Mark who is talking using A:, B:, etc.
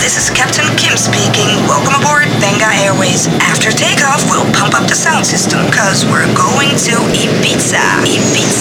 A: this is Captain Kim speaking. Welcome aboard Benga Airways. After takeoff, we'll pump up the sound system, cause we're going to Ibiza. Ibiza.